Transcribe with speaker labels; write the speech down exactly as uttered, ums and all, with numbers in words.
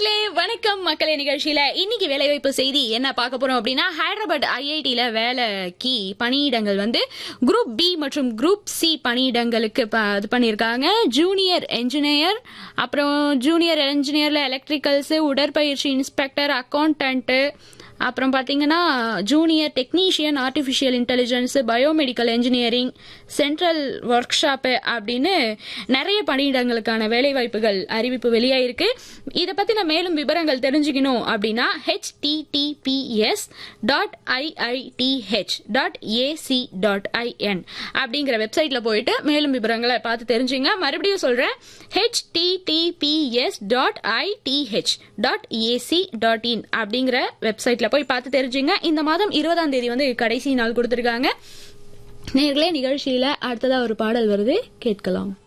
Speaker 1: நேயர்களே வணக்கம் மக்களே. நிகழ்ச்சியில இன்னைக்கு வேலைவாய்ப்பு செய்தி என்ன பார்க்க போறோம் அப்படின்னா, ஹைதராபாத் ஐஐடியில வேலைக்கு பணியிடங்கள் வந்து குரூப் பி மற்றும் குரூப் சி பணியிடங்களுக்கு இது பண்ணியிருக்காங்க. ஜூனியர் என்ஜினியர், அப்புறம் ஜூனியர் என்ஜினியர்ல எலக்ட்ரிக்கல்ஸ், உடற்பயிற்சி இன்ஸ்பெக்டர், அக்கௌண்டன்ட், அப்புறம் பார்த்தீங்கன்னா junior technician, artificial intelligence, biomedical engineering, central work shop அப்படின்னு நிறைய பணியிடங்களுக்கான வேலைவாய்ப்புகள் அறிவிப்பு வெளியாயிருக்கு. இதை பற்றின மேலும் விவரங்கள் தெரிஞ்சுக்கணும் அப்படின்னா HTTPS dot IITH dot AC dot IN அப்படிங்கிற வெப்சைட்ல போயிட்டு மேலும் விவரங்களை பார்த்து தெரிஞ்சுங்க. மறுபடியும் சொல்றேன், HTTPS dot ITH dot AC dot in அப்படிங்கிற வெப்சைட்ல போய் பார்த்து தெரிஞ்சுங்க. இந்த மாதம் இருபதாம் தேதி வந்து கடைசி நாள் கொடுத்திருக்காங்க. நேர்களே, நிகழ்ச்சியில அடுத்ததா ஒரு பாடல் வருது, கேட்கலாம்.